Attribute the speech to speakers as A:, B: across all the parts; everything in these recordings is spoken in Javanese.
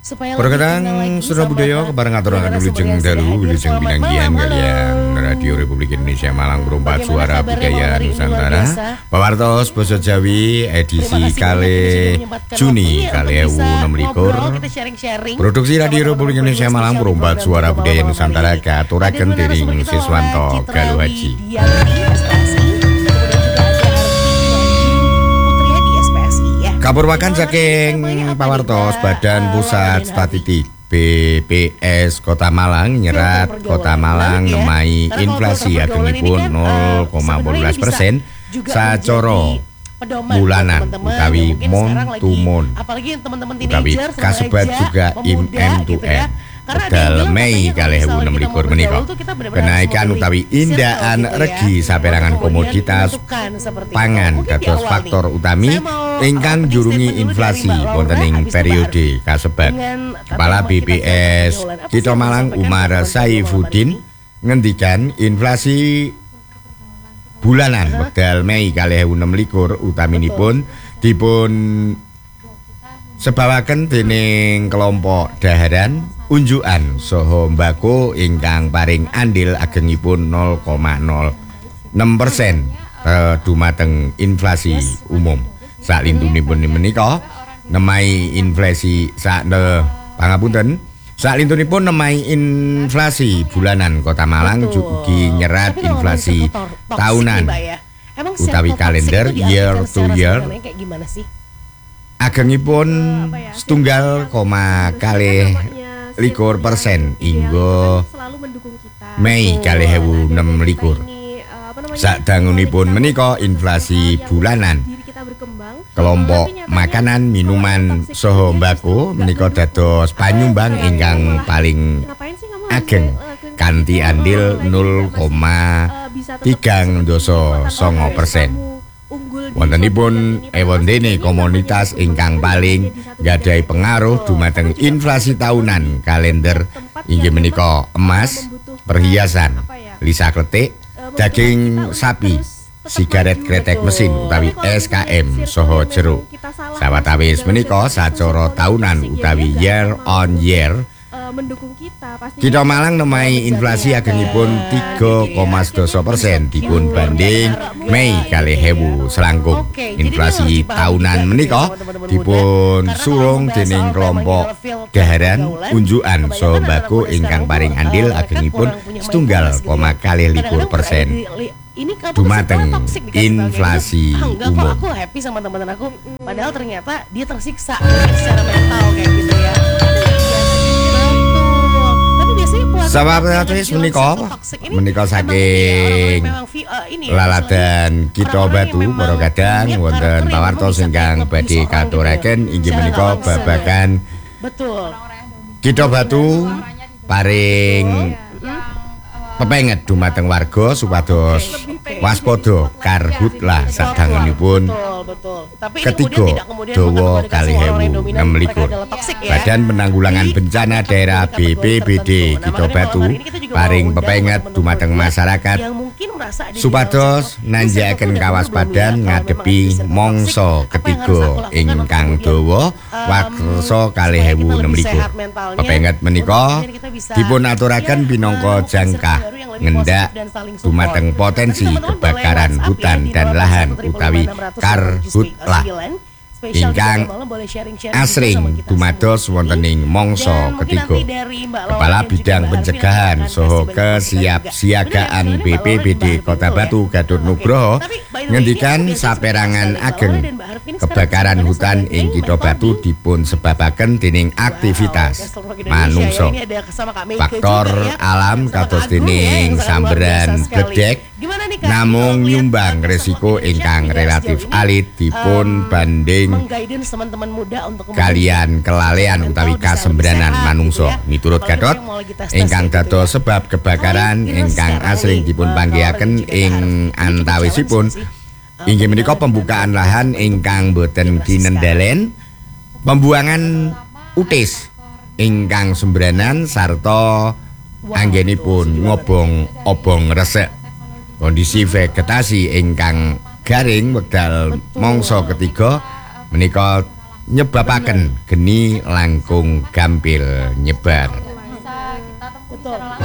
A: Perkenaan Surah Budaya kebareng aturaken wilujeng dalu wilujeng pinanggihan kalian Radio Republik Indonesia Malang Perumpat Suara Budaya Nusantara pawartos basa Jawi edisi kali Juni kali 2026 produksi Radio Republik Indonesia Malang Perumpat Suara Budaya Nusantara katuraken dening Siswanto Galuh Haji. Kaburwakan saking pawartos Badan Pusat Statistik BPS Kota Malang nyerat Kota Malang nemai inflasi agengipun 0,18% sacara bulanan utawi mon to mon utawi kasebat juga M to M Pedal Mei kalih 2026 menika kenaikan utawi indaan regi saperangan komoditas pangan dados faktor utami ingkang jurungi inflasi wonten ing periode kasebat. Kepala BPS Kota Malang Umar Saifuddin ngendikan inflasi bulanan wekdal Mei kalih 2026 utaminipun dipun sebabaken dening kelompok daharan unjukan saha mbako ingkang paring andil agengipun 0,06% dumateng inflasi umum. Salintunipun menika nemai inflasi pangapunten salintunipun nemai inflasi bulanan Kota Malang ugi nyerat inflasi tahunan utawi kalender year to year agengipun setunggal koma kalih likur% hingga Mei kalih 2026. Sadangunipun menika inflasi bulanan kelompok makanan minuman saha mbako menika dados panyumbang ingkang paling ageng kanthi andil 0,39%. Wontenipun ewondene komunitas ingkang paling gadhahi pengaruh dumateng inflasi tahunan kalender inggih menika emas, perhiasan, lisa kletik, daging sapi, sigaret kretek mesin utawi SKM saha jeruk. Sawetawis menika sacara tahunan utawi year on year mendukung kita Malang nemai inflasi agengipun 3,11% dipun banding Mei kalih 2000 selangkung. Inflasi tahunan menika dipun surung dening kelompok daharan unjukan saha mbako ingkang paring andil agengipun setunggal koma kalih 20% dumateng inflasi umum.
B: Aku happy sama teman-teman aku, padahal ternyata dia tersiksa secara mental kayak gitu ya.
A: Sahabat-sahabat menika saking laladan Kita Batu para kadang wonten pawartos ingkang badhe katuraken inggih menika babagan Kita Batu paring pepenget dumateng warga supados waspada karhutlah sadangunipun ketiga dawa kalih 2026. Badan Penanggulangan Bencana Daerah BPBD Kita Batu paring pepenget dumateng masyarakat supados nanjakaken kawaspadaan ngadepi mangsa ketiga ingkang dawa warsa kalih 2026. Pepenget menika dipun aturaken pinangka jangkah ngendak dumateng potensi kebakaran hutan dan lahan utawi karhutlah ingkang asring dumados wonten ing mangsa ketiga. Kepala Bidang Pencegahan saha Kesiapsiagaan BPBD Kota Batu Gatot Nugroho ngendikan saperangan ageng kebakaran hutan ing Kita Batu dipun sebabaken dening aktivitas manungsa. Faktor alam kados dening samberan bledek namung nyumbang resiko ingkang relatif alit dipun banding kalian kelalean utawi kasembranan manungsa. Miturut Gatot ingkang dados sebab kebakaran ingkang asring dipun panggihaken ing antawisipun inggih menika pembukaan lahan ingkang boten dinendalen, pembuangan utis ingkang sembranan sarta anggenipun ngobong-obong resik. Kondisi vegetasi ingkang garing wekdal mangsa ketiga menika nyebabaken geni langkung gampil nyebar.
C: Bisa kita tempuh
B: Betul.
C: secara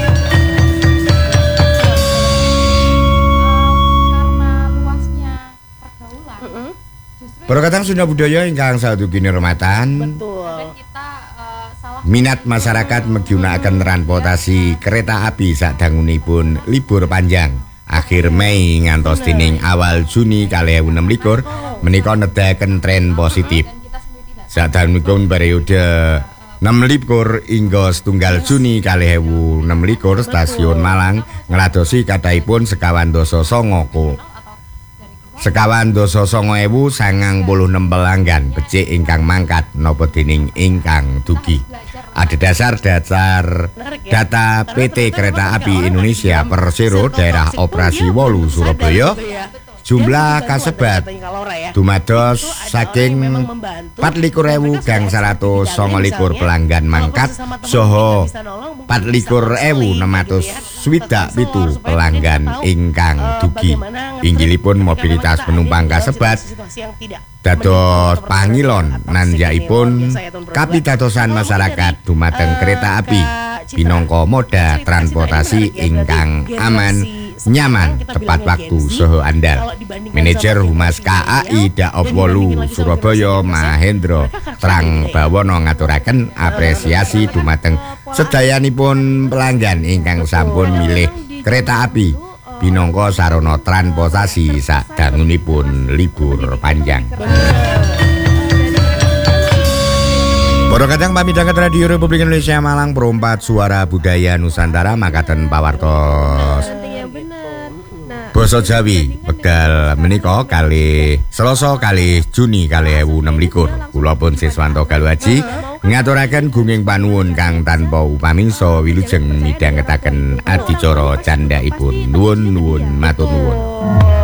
C: karena luasnya pergaulan. Justru
A: Para kadang Sunda budaya ingkang sadugi nirmatan.
B: Betul.
C: dan kita salah
A: Minat masyarakat menggunakan transportasi kereta api sadangunipun libur panjang akhir Mei ngantos dining awal Juni 2026 menika nedahaken tren positif.
C: dan kita sendiri tidak
A: Sadangunipun periode 26 hingga setunggal Juni 2026 stasiun Malang ngladosi kathahipun sekawan dasa songo
C: atau dari keluar
A: Sekawan dasa 9.096 pelanggan becik ingkang mangkat napa dening ingkang dugi. Adhedhasar dasar data PT Kereta Api Indonesia Persero daerah operasi Wolu Surabaya jumlah kasebat dumados saking 24.129 pelanggan mangkat saha 24.667 pelanggan ingkang dugi. Inggilipun mobilitas penumpang kasebat dados pangilon nanjakipun kapitadosan masyarakat dumateng kereta api pinangka moda transportasi ingkang aman, nyaman, tepat waktu saha andal. Manajer Humas KAI Daop Wolu Surabaya Mahendra Trang Bawono ngaturaken apresiasi dumateng sedayanipun pelanggan ingkang sampun milih kereta api pinangka sarana transportasi sadangunipun libur panjang. Para kadang pamidhanget Radio Republik Indonesia Malang Perompat Suara Budaya Nusantara makaten pawartos basa Jawi wekdal menika kalih Selasa kalih Juni 2026. Kula pun Siswanto Galuhaji ngaturaken gunging panuwun kang tanpa upamingsa wilujeng midhangetaken adicara candhaipun. Nuwun matur nuwun.